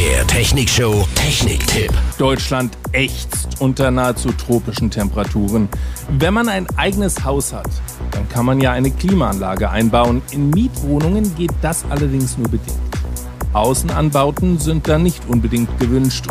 Der Technikshow Techniktipp. Deutschland ächzt unter nahezu tropischen Temperaturen. Wenn man ein eigenes Haus hat, dann kann man ja eine Klimaanlage einbauen. In Mietwohnungen geht das allerdings nur bedingt. Außenanbauten sind da nicht unbedingt gewünscht.